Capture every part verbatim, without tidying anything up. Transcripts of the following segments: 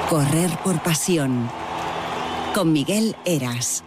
Correr por pasión. Con Miguel Heras.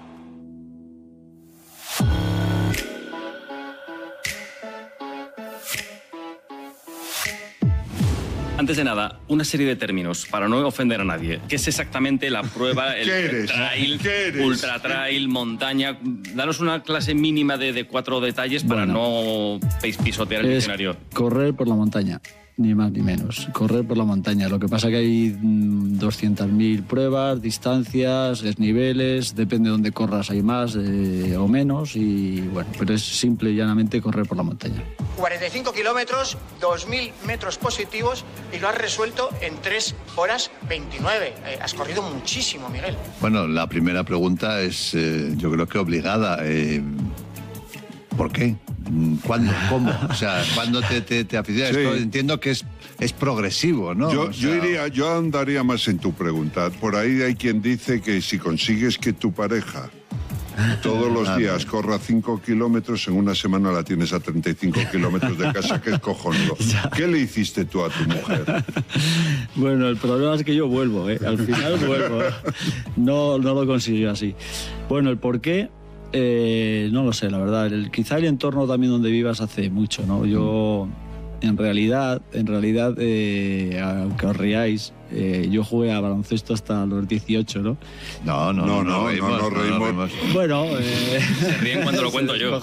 Antes de nada, una serie de términos para no ofender a nadie. ¿Qué es exactamente la prueba, el, el trail, ultra trail, montaña? Danos una clase mínima de, de cuatro detalles para bueno, no pisotear el es diccionario. Correr por la montaña, ni más ni menos. Correr por la montaña. Lo que pasa que hay mmm, doscientas mil pruebas, distancias, desniveles, depende de dónde corras hay más eh, o menos y bueno, pero es simple y llanamente correr por la montaña. cuarenta y cinco kilómetros, dos mil metros positivos y lo has resuelto en tres horas veintinueve. Eh, has corrido muchísimo, Miguel. Bueno, la primera pregunta es, eh, yo creo que obligada. Eh, ¿Por qué? ¿Cuándo? ¿Cómo? O sea, ¿cuándo te, te, te aficionas? Sí. Entiendo que es, es progresivo, ¿no? Yo, o sea... yo, iría, yo andaría más en tu pregunta. Por ahí hay quien dice que si consigues que tu pareja todos los días corra cinco kilómetros, en una semana la tienes a treinta y cinco kilómetros de casa, que es cojonudo. ¿Qué le hiciste tú a tu mujer? Bueno, el problema es que yo vuelvo, ¿eh? Al final vuelvo. ¿eh? No, no lo consiguió así. Bueno, el por qué... Eh, no lo sé, la verdad. El, quizá el entorno también donde vivas hace mucho, ¿no? Yo, en realidad, en realidad, eh, aunque os riáis, eh, yo jugué a baloncesto hasta los dieciocho, ¿no? No, no, no, no, no, reímos, no, no, reímos. no reímos. Bueno, eh, se ríen cuando lo cuento yo.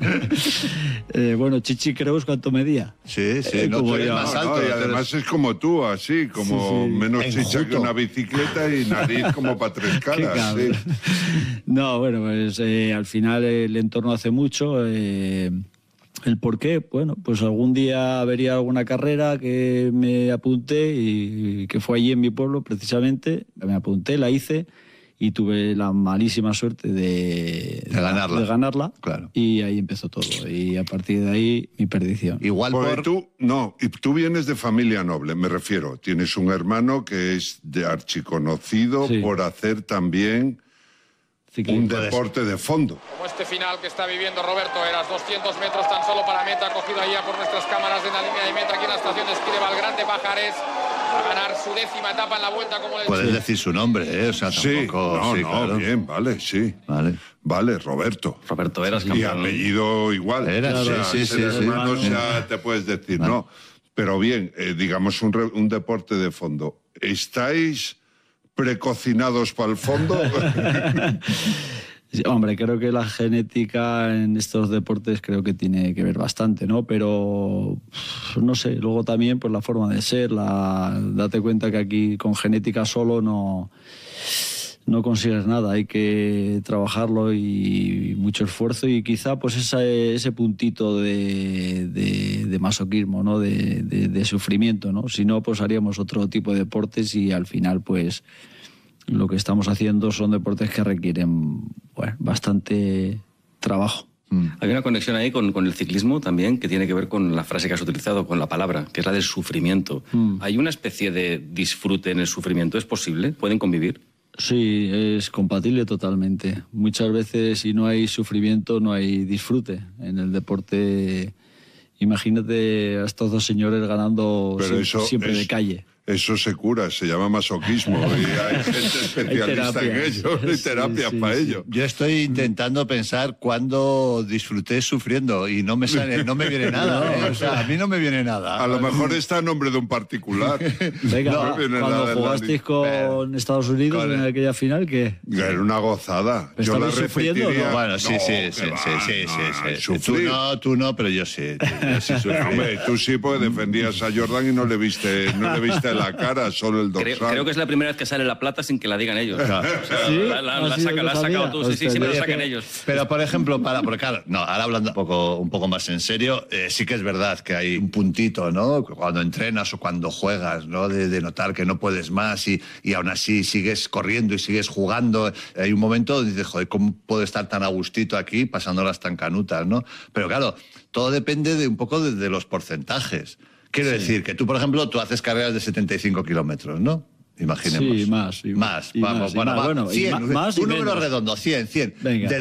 eh, bueno, Chichi Creus, ¿cuánto medía? Sí, sí, eh, no, tú eres no, más alto. No, y además es como tú, así, como sí, sí. menos en chicha juto. Que una bicicleta y nariz como para tres caras. Sí. No, bueno, pues eh, al final el entorno hace mucho. Eh, ¿El por qué? Bueno, pues algún día vería alguna carrera que me apunté y que fue allí en mi pueblo precisamente. Me apunté, la hice y tuve la malísima suerte de, de ganarla. De ganarla claro. Y ahí empezó todo. Y a partir de ahí, mi perdición. Igual por... tú, no, y tú vienes de familia noble, me refiero. Tienes un hermano que es de archiconocido sí. por hacer también... un deporte de fondo. Como este final que está viviendo Roberto Heras, doscientos metros tan solo para meta, cogido allá por nuestras cámaras en la línea de meta aquí en la estación de esquí de Valgrande Pajares, a ganar su décima etapa en la vuelta. Como le Puedes decir su nombre, ¿eh? O sea, sí, tampoco... no, sí, no, claro. bien, vale, sí. Vale. Vale, Roberto. Roberto Heras, y campeón. apellido igual. Heras, o sea, sí, sí, sí. hermano, sí. ya te puedes decir, vale. no. Pero bien, eh, digamos un, re, un deporte de fondo. ¿Estáis precocinados para el fondo? Sí, hombre, creo que la genética en estos deportes creo que tiene que ver bastante, ¿no? Pero, no sé, luego también pues la forma de ser, la, date cuenta que aquí con genética solo no, no consigues nada, hay que trabajarlo y mucho esfuerzo y quizá pues esa, ese puntito de, de, de masoquismo, ¿no? De, de, de sufrimiento, ¿no? Si no, pues haríamos otro tipo de deportes y al final pues... lo que estamos haciendo son deportes que requieren bueno, bastante trabajo. Mm. Hay una conexión ahí con, con el ciclismo también que tiene que ver con la frase que has utilizado, con la palabra, que es la del sufrimiento. Mm. ¿Hay una especie de disfrute en el sufrimiento? ¿Es posible? ¿Pueden convivir? Sí, es compatible totalmente. Muchas veces si no hay sufrimiento no hay disfrute. En el deporte, imagínate a estos dos señores ganando siempre, eso siempre es... de calle. Eso se cura, se llama masoquismo y hay gente especialista hay en ello, hay terapias sí, sí, para sí. ello. Yo estoy intentando pensar cuándo disfruté sufriendo y no me sale, no me viene nada, no, ¿eh? O sea, a mí no me viene nada. A lo mejor está a nombre de un particular. Venga, no, cuando nada jugasteis con Pero, Estados Unidos con en aquella final, ¿qué? Era una gozada. Yo la repetiría. ¿no? Bueno, sí, no, sí, sí, va, sí, sí, no, sí, sí. Tú no, tú no, pero yo sí. Yo sí sufrí. Hombre, tú sí, porque defendías a Jordan y no le viste, no le viste la cara, solo el dorsal. Creo, creo que es la primera vez que sale la plata sin que la digan ellos. Claro. O sea, ¿Sí? La, la, la, saca, la has sacado tú, sí, sí, siempre la sacan ellos. Pero, por ejemplo, para, porque claro, no, ahora hablando un poco, un poco más en serio, eh, sí que es verdad que hay un puntito, ¿no? Cuando entrenas o cuando juegas, ¿no? De, de notar que no puedes más y, y aún así sigues corriendo y sigues jugando. Hay un momento donde dices, joder, ¿cómo puedo estar tan a gustito aquí pasándolas tan canutas, ¿no? Pero claro, todo depende de un poco de, de los porcentajes. Quiero sí. decir que tú, por ejemplo, tú haces carreras de setenta y cinco kilómetros, ¿no? Imaginemos. Sí, más. Y más. Y Vamos, más, bueno, y más, va, bueno, cien, y más un y número menos. redondo, cien, cien. Venga. De